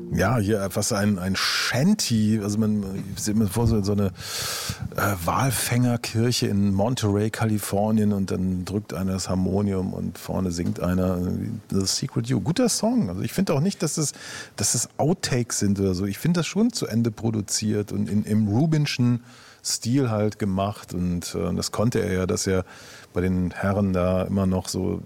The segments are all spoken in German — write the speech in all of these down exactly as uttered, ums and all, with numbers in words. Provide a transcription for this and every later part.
Ja, hier fast ein, ein Shanty, also man sieht mir vor, so, so eine äh, Walfängerkirche in Monterey, Kalifornien und dann drückt einer das Harmonium und vorne singt einer The Secret You. Guter Song, also ich finde auch nicht, dass es, dass es Outtakes sind oder so, ich finde das schon zu Ende produziert und in, im Rubinschen Stil halt gemacht und äh, das konnte er ja, dass er bei den Herren da immer noch so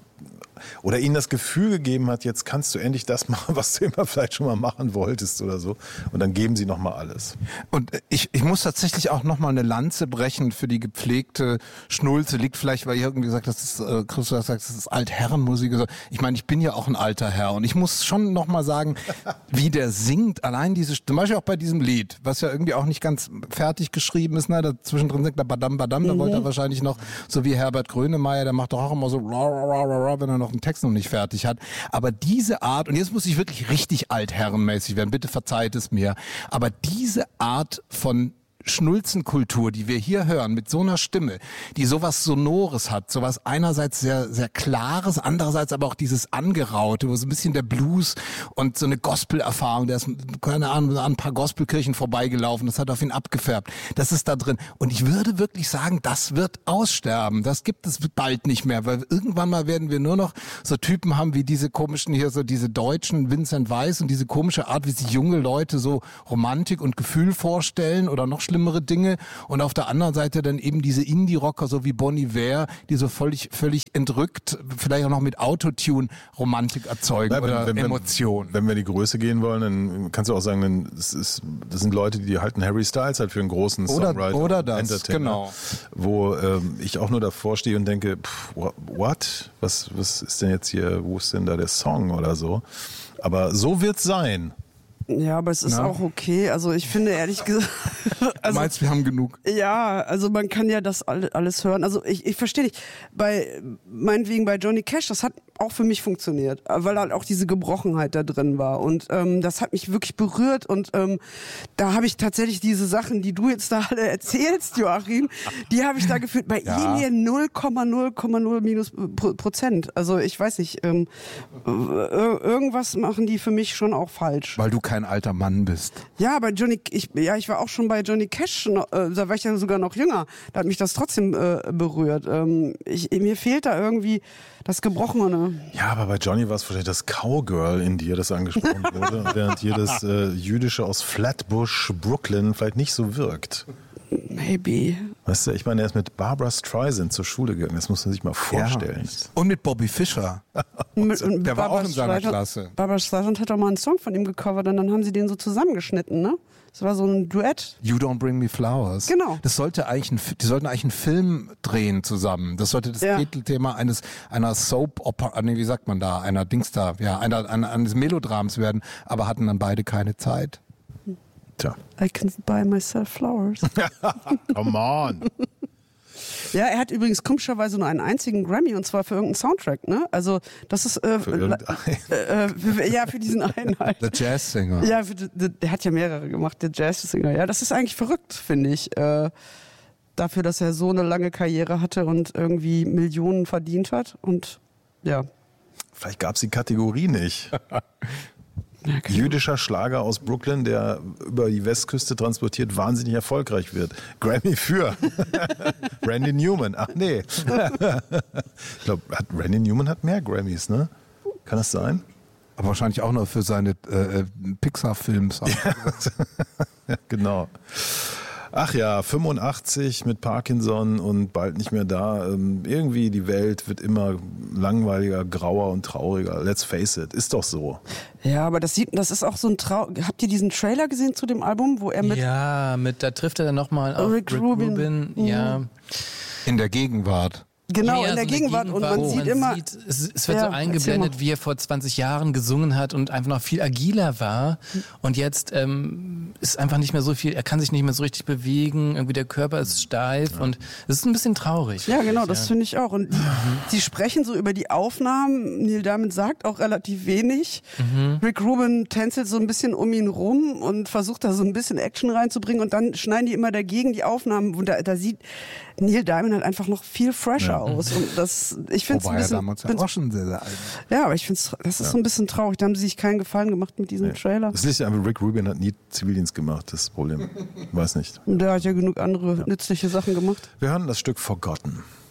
oder ihnen das Gefühl gegeben hat, jetzt kannst du endlich das machen, was du immer vielleicht schon mal machen wolltest oder so. Und dann geben sie nochmal alles. Und ich, ich muss tatsächlich auch nochmal eine Lanze brechen für die gepflegte Schnulze. Liegt vielleicht, weil ihr irgendwie gesagt hast, das ist, äh, Christoph sagt, das ist Altherrenmusik. Also, ich meine, ich bin ja auch ein alter Herr. Und ich muss schon nochmal sagen, wie der singt. Allein diese, zum Beispiel auch bei diesem Lied, was ja irgendwie auch nicht ganz fertig geschrieben ist. Ne? Da zwischendrin singt er Badam, Badam. Mhm. Da wollte er wahrscheinlich noch, so wie Herbert Grönemeyer, der macht doch auch immer so, wenn er noch einen Text noch nicht fertig hat. Aber diese Art, und jetzt muss ich wirklich richtig altherrenmäßig werden, bitte verzeiht es mir, aber diese Art von Schnulzenkultur, die wir hier hören, mit so einer Stimme, die sowas Sonores hat, sowas einerseits sehr, sehr Klares, andererseits aber auch dieses Angeraute, wo so ein bisschen der Blues und so eine Gospel-Erfahrung, der ist, keine Ahnung, an ein paar Gospelkirchen vorbeigelaufen, das hat auf ihn abgefärbt. Das ist da drin. Und ich würde wirklich sagen, das wird aussterben. Das gibt es bald nicht mehr, weil irgendwann mal werden wir nur noch so Typen haben wie diese komischen hier, so diese deutschen Vincent Weiss und diese komische Art, wie sich junge Leute so Romantik und Gefühl vorstellen oder noch schlimmer schlimmere Dinge und auf der anderen Seite dann eben diese Indie-Rocker, so wie Bon Iver, die so völlig, völlig entrückt, vielleicht auch noch mit Autotune Romantik erzeugen. Nein, oder wenn, wenn, Emotionen. Wenn, wenn wir die Größe gehen wollen, dann kannst du auch sagen, dann, das, ist, das sind Leute, die halten Harry Styles halt für einen großen oder, Songwriter. Oder das, genau. Wo ähm, ich auch nur davor stehe und denke, pff, what? Was, was ist denn jetzt hier, wo ist denn da der Song oder so? Aber so wird's sein. Ja, aber es ist Na? auch okay. Also ich finde ehrlich gesagt... Also, du meinst, wir haben genug? Ja, also man kann ja das alles hören. Also ich, ich verstehe nicht. Bei, meinetwegen bei Johnny Cash, das hat auch für mich funktioniert, weil halt auch diese Gebrochenheit da drin war. Und ähm, das hat mich wirklich berührt. Und ähm, da habe ich tatsächlich diese Sachen, die du jetzt da alle erzählst, Joachim, die habe ich da gefühlt. Bei ja. ihm hier null Komma null Komma null minus Prozent. Also ich weiß nicht, ähm, irgendwas machen die für mich schon auch falsch. Weil du kein alter Mann bist. Ja, bei Johnny, ich, ja, ich war auch schon bei Johnny Cash, äh, da war ich ja sogar noch jünger. Da hat mich das trotzdem äh, berührt. Ähm, ich, mir fehlt da irgendwie das Gebrochene. Ja, aber bei Johnny war es vielleicht das Cowgirl in dir, das angesprochen wurde, während hier das äh, Jüdische aus Flatbush, Brooklyn vielleicht nicht so wirkt. Maybe. Weißt du, ich meine, er ist mit Barbra Streisand zur Schule gegangen, das muss man sich mal vorstellen. Ja. Und mit Bobby Fischer. mit, und der war Barbara auch in seiner Streisand, Klasse. Barbra Streisand hat auch mal einen Song von ihm gecovert und dann haben sie den so zusammengeschnitten, ne? Das war so ein Duett. You Don't Bring Me Flowers. Genau. Das sollte eigentlich ein, die sollten eigentlich einen Film drehen zusammen. Das sollte das ja. Titelthema eines einer Soap-Opera, nee, wie sagt man da, einer Dings da, ja, einer, einer, eines Melodrams werden, aber hatten dann beide keine Zeit. Tja. I can buy myself flowers. Come on. Ja, er hat übrigens komischerweise nur einen einzigen Grammy und zwar für irgendeinen Soundtrack, ne? Also das ist äh, für äh, für, ja für diesen einen halt. Der Jazz-Singer. Ja, für, der, der hat ja mehrere gemacht, der Jazz-Singer. Ja, das ist eigentlich verrückt, finde ich. Äh, dafür, dass er so eine lange Karriere hatte und irgendwie Millionen verdient hat und ja. Vielleicht gab es die Kategorie nicht. Okay. Jüdischer Schlager aus Brooklyn, der über die Westküste transportiert, wahnsinnig erfolgreich wird. Grammy für Randy Newman. Ach nee. Ich glaube, Randy Newman hat mehr Grammys, ne? Kann das sein? Aber wahrscheinlich auch noch für seine äh, Pixar-Films. Ja, genau. Ach ja, fünfundachtzig mit Parkinson und bald nicht mehr da. Irgendwie die Welt wird immer langweiliger, grauer und trauriger. Let's face it, ist doch so. Ja, aber das sieht, das ist auch so ein Trau. Habt ihr diesen Trailer gesehen zu dem Album, wo er mit? Ja, mit da trifft er dann nochmal auf Rick, Rick Rubin. Rubin. Ja. In der Gegenwart. Genau, ja, in der so Gegenwart. Gegenwart Und man oh, sieht man immer... Sieht, es, es wird ja, so eingeblendet, wie er vor zwanzig Jahren gesungen hat und einfach noch viel agiler war. Und jetzt ähm, ist einfach nicht mehr so viel, er kann sich nicht mehr so richtig bewegen, irgendwie der Körper ist steif ja. und es ist ein bisschen traurig. Ja, genau, das ja. finde ich auch. Und die, die sprechen so über die Aufnahmen. Neil Diamond sagt auch relativ wenig. Mhm. Rick Rubin tänzelt so ein bisschen um ihn rum und versucht da so ein bisschen Action reinzubringen und dann schneiden die immer dagegen die Aufnahmen und da, da sieht Neil Diamond halt einfach noch viel fresher ja. aus. Und das, ich finde es ein bisschen, damals ja auch schon sehr, sehr alt. Ja, aber ich finde das ist ja. so ein bisschen traurig. Da haben sie sich keinen Gefallen gemacht mit diesem nee. Trailer. Das liegt ja einfach, Rick Rubin hat nie Zivildienst gemacht, das ist das Problem. Weiß nicht. Und der hat ja genug andere ja. nützliche Sachen gemacht. Wir hören das Stück Forgotten.